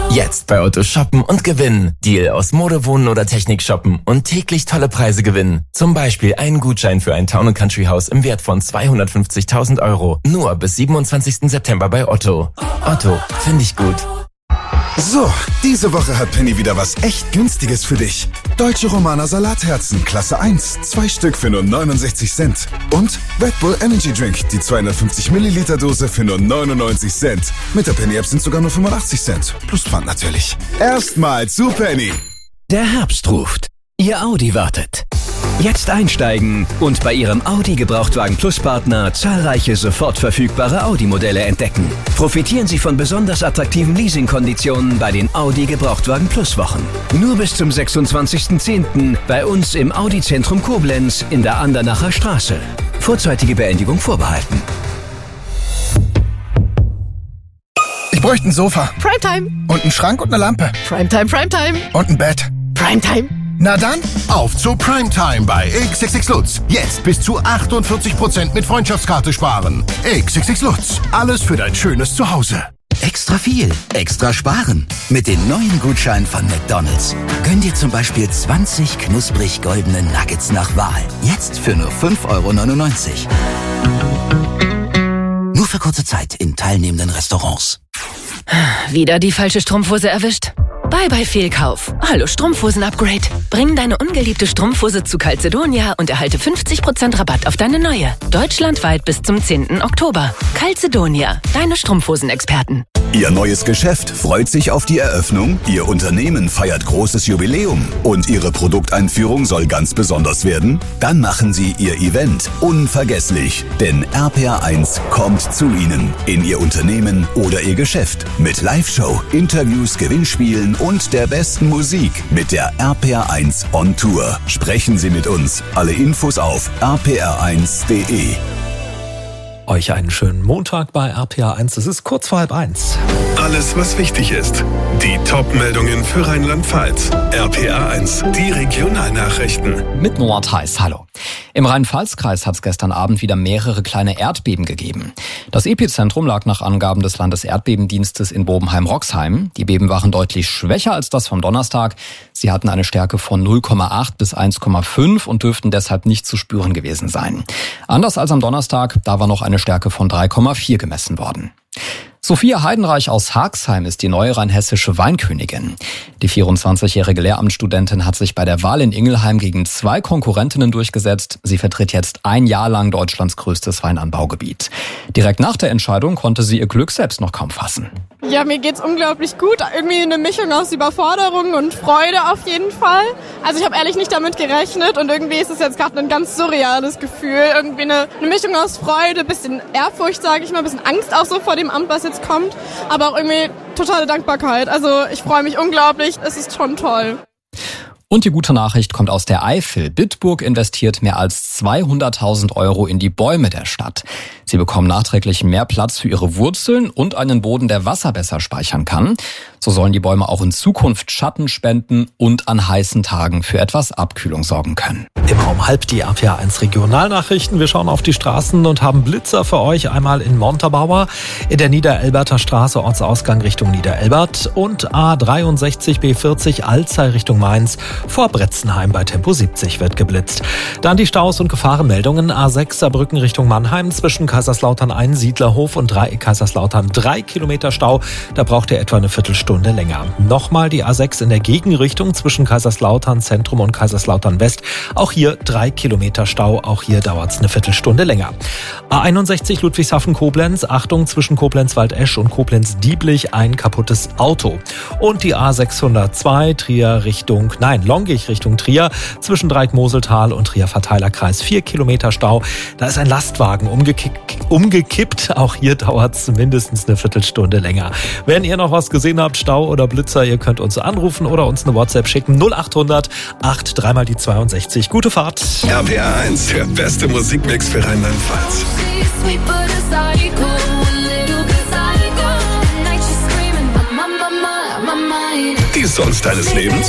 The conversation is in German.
Jetzt bei Otto shoppen und gewinnen. Deal aus Mode, Wohnen oder Technik shoppen und täglich tolle Preise gewinnen. Zum Beispiel einen Gutschein für ein Town & Country Haus im Wert von 250.000 €. Nur bis 27. September bei Otto. Otto, finde ich gut. So, diese Woche hat Penny wieder was echt Günstiges für dich. Deutsche Romaner Salatherzen, Klasse 1, 2 Stück für nur 69 Cent. Und Red Bull Energy Drink, die 250 Milliliter Dose für nur 99 Cent. Mit der Penny App sind sogar nur 85 Cent. Plus Pfand natürlich. Erstmal zu Penny. Der Herbst ruft. Ihr Audi wartet. Jetzt einsteigen und bei Ihrem Audi Gebrauchtwagen Plus Partner zahlreiche sofort verfügbare Audi-Modelle entdecken. Profitieren Sie von besonders attraktiven Leasingkonditionen bei den Audi Gebrauchtwagen Plus Wochen. Nur bis zum 26.10. bei uns im Audi Zentrum Koblenz in der Andernacher Straße. Vorzeitige Beendigung vorbehalten. Ich bräuchte ein Sofa. Primetime. Und einen Schrank und eine Lampe. Primetime, Primetime. Und ein Bett. Primetime. Na dann, auf zu Primetime bei XXX Lutz. Jetzt bis zu 48% mit Freundschaftskarte sparen. XXX Lutz. Alles für dein schönes Zuhause. Extra viel, extra sparen. Mit den neuen Gutscheinen von McDonald's. Gönn dir zum Beispiel 20 knusprig goldene Nuggets nach Wahl. Jetzt für nur 5,99 €. Nur für kurze Zeit in teilnehmenden Restaurants. Wieder die falsche Strumpfhose erwischt? Bye Fehlkauf. Hallo Strumpfhosen-Upgrade. Bring deine ungeliebte Strumpfhose zu Calzedonia und erhalte 50% Rabatt auf deine neue. Deutschlandweit bis zum 10. Oktober. Calzedonia, deine Strumpfhosenexperten. Ihr neues Geschäft freut sich auf die Eröffnung, Ihr Unternehmen feiert großes Jubiläum und Ihre Produkteinführung soll ganz besonders werden? Dann machen Sie Ihr Event unvergesslich, denn RPR1 kommt zu Ihnen in Ihr Unternehmen oder Ihr Geschäft mit Live-Show, Interviews, Gewinnspielen und der besten Musik mit der RPR1 on Tour. Sprechen Sie mit uns. Alle Infos auf rpr1.de. Euch einen schönen Montag bei RPR1. Es ist kurz vor 12:30. Alles, was wichtig ist. Die Top-Meldungen für Rheinland-Pfalz. RPR1, die Regionalnachrichten. Mit Noah Theis, hallo. Im Rhein-Pfalz-Kreis hat es gestern Abend wieder mehrere kleine Erdbeben gegeben. Das Epizentrum lag nach Angaben des Landeserdbebendienstes in Bobenheim-Roxheim. Die Beben waren deutlich schwächer als das vom Donnerstag. Sie hatten eine Stärke von 0,8 bis 1,5 und dürften deshalb nicht zu spüren gewesen sein. Anders als am Donnerstag, da war noch eine Stärke von 3,4 gemessen worden. Sophia Heidenreich aus Haagsheim ist die neue rheinhessische Weinkönigin. Die 24-jährige Lehramtsstudentin hat sich bei der Wahl in Ingelheim gegen 2 Konkurrentinnen durchgesetzt. Sie vertritt jetzt ein Jahr lang Deutschlands größtes Weinanbaugebiet. Direkt nach der Entscheidung konnte sie ihr Glück selbst noch kaum fassen. Ja, mir geht's unglaublich gut. Irgendwie eine Mischung aus Überforderung und Freude auf jeden Fall. Also ich habe ehrlich nicht damit gerechnet und irgendwie ist es jetzt gerade ein ganz surreales Gefühl. Irgendwie eine Mischung aus Freude, bisschen Ehrfurcht, sage ich mal, bisschen Angst auch so vor dem Amt, was jetzt kommt, aber auch irgendwie totale Dankbarkeit. Also ich freue mich unglaublich, es ist schon toll. Und die gute Nachricht kommt aus der Eifel. Bitburg investiert mehr als 200.000 € in die Bäume der Stadt. Sie bekommen nachträglich mehr Platz für ihre Wurzeln und einen Boden, der Wasser besser speichern kann. So sollen die Bäume auch in Zukunft Schatten spenden und an heißen Tagen für etwas Abkühlung sorgen können. Immer um 12:30 die RPR1 Regionalnachrichten. Wir schauen auf die Straßen und haben Blitzer für euch. Einmal in Montabaur, in der Niederelberter Straße, Ortsausgang Richtung Niederelbert und A63 B40 Alzey Richtung Mainz. Vor Bretzenheim bei Tempo 70 wird geblitzt. Dann die Staus und Gefahrenmeldungen. A6 Saarbrücken Richtung Mannheim zwischen Kaiserslautern Einsiedlerhof und Dreieck Kaiserslautern 3 Kilometer Stau. Da braucht ihr etwa eine Viertelstunde länger. Nochmal die A6 in der Gegenrichtung zwischen Kaiserslautern Zentrum und Kaiserslautern West. Auch hier 3 Kilometer Stau. Auch hier dauert es eine Viertelstunde länger. A61 Ludwigshafen-Koblenz. Achtung, zwischen Koblenz-Waldesch und Koblenz-Dieblich ein kaputtes Auto. Und die A602 Longich Richtung Trier, zwischen Dreieck-Moseltal und Trier-Verteilerkreis 4 Kilometer Stau. Da ist ein Lastwagen umgekippt. Auch hier dauert es mindestens eine Viertelstunde länger. Wenn ihr noch was gesehen habt, Stau oder Blitzer, ihr könnt uns anrufen oder uns eine WhatsApp schicken. 0800 83 die 62. Gute Fahrt. RPR1, der beste Musikmix für Rheinland-Pfalz. Die Songs deines Lebens?